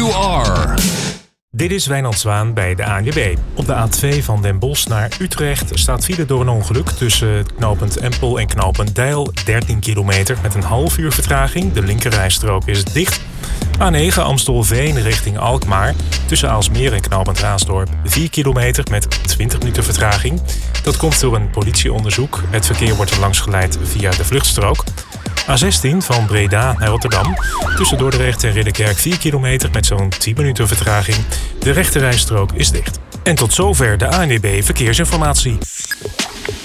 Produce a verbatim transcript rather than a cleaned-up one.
you are. Dit is Wijnand Zwaan bij de A N W B. Op de A twee van Den Bosch naar Utrecht staat file door een ongeluk tussen knooppunt Empel en knooppunt Deil. dertien kilometer met een half uur vertraging. De linkerrijstrook is dicht. A negen Amstelveen richting Alkmaar. Tussen Aalsmeer en knooppunt Raasdorp vier kilometer met twintig minuten vertraging. Dat komt door een politieonderzoek. Het verkeer wordt er langs geleid via de vluchtstrook. A zestien van Breda naar Rotterdam. Tussen Dordrecht en Ridderkerk vier kilometer met zo'n tien minuten vertraging. De rechterrijstrook is dicht. En tot zover de A N W B Verkeersinformatie.